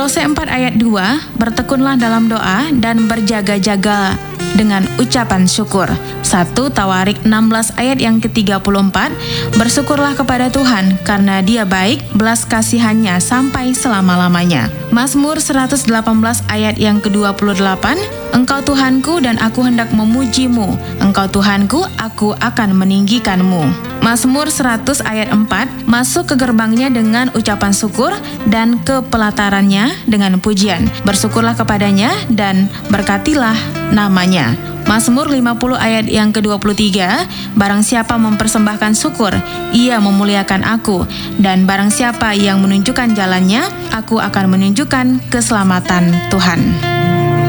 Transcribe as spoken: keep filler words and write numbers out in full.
Kolose empat ayat dua, bertekunlah dalam doa dan berjaga-jaga dengan ucapan syukur. satu Tawarik enam belas ayat yang ke tiga puluh empat, bersyukurlah kepada Tuhan karena Dia baik, belas kasihannya sampai selama-lamanya. Mazmur seratus delapan belas ayat yang ke dua puluh delapan, Engkau Tuhanku dan aku hendak memujimu, Engkau Tuhanku, aku akan meninggikanmu. Mazmur seratus ayat empat, masuk ke gerbangnya dengan ucapan syukur dan ke pelatarannya dengan pujian. Bersyukurlah kepadanya dan berkatilah namanya. Mazmur lima puluh ayat yang ke dua puluh tiga, barang siapa mempersembahkan syukur, ia memuliakan aku, dan barang siapa yang menunjukkan jalannya, aku akan menunjukkan keselamatan Tuhan.